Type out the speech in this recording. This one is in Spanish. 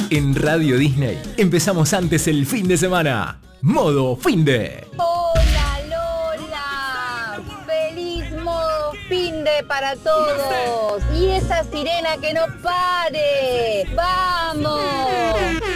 En Radio Disney empezamos antes el fin de semana. Modo Finde. ¡Hola, Lola! ¡Feliz modo finde para todos! ¡Y esa sirena que no pare! ¡Vamos!